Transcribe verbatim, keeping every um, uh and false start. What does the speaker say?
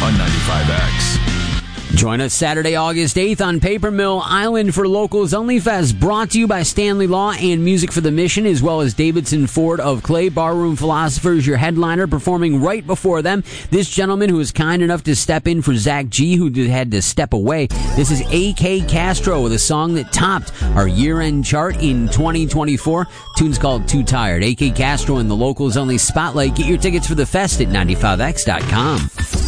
on ninety-five X. Join us Saturday, August eighth on Paper Mill Island for Locals Only Fest, brought to you by Stanley Law and Music for the Mission, as well as Davidson Ford of Clay. Barroom Philosophers, your headliner, performing right before them. This gentleman who was kind enough to step in for Zach G, who did, had to step away. This is A K Castro with a song that topped our year-end chart in twenty twenty-four. Tune's called Too Tired. A K Castro in the Locals Only Spotlight. Get your tickets for the fest at ninety-five X dot com.